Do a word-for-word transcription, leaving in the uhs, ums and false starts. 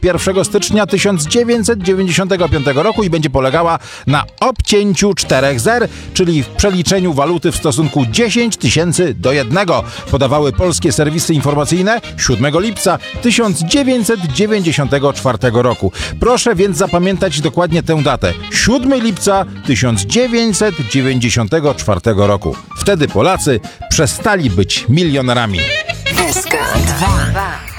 pierwszego stycznia tysiąc dziewięćset dziewięćdziesiątego piątego roku i będzie polegała na obcięciu czterech zer, czyli w przeliczeniu waluty w stosunku dziesięć tysięcy do jednego, podawały polskie serwisy informacyjne siódmego lipca tysiąc dziewięćset dziewięćdziesiątego czwartego roku. Proszę więc zapamiętać dokładnie tę datę. siódmego lipca tysiąc dziewięćset dziewięćdziesiątego czwartego roku. Wtedy Polacy przestali być milionerami. S K dwa.